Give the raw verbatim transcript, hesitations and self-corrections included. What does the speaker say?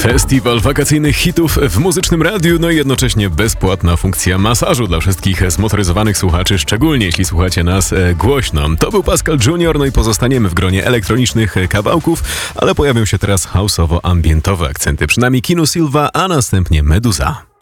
Festiwal wakacyjnych hitów w Muzycznym Radiu, no i jednocześnie bezpłatna funkcja masażu dla wszystkich zmotoryzowanych słuchaczy, szczególnie jeśli słuchacie nas e, głośno. To był Pascal Junior, no i pozostaniemy w gronie elektronicznych e, kawałków, ale pojawią się teraz house'owo-ambientowe akcenty. Przed nami Kino Silva, a następnie Meduza.